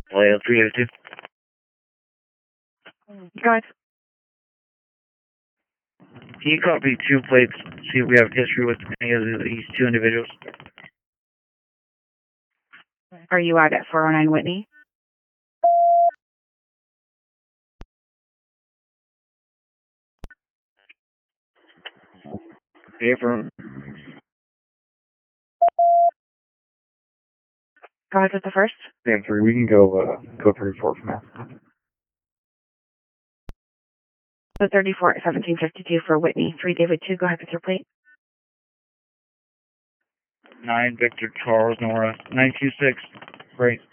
Layout 302. Go ahead. Can you copy 2 plates? See if we have history with any of these 2 individuals. Are you out at 409 Whitney? Okay, from Go ahead with the first. Sam 3, we can go code 34 from that. The 34 at 1752 for Whitney. 3 David 2. Go ahead with your plate. 9 Victor Charles Nora 926. Right.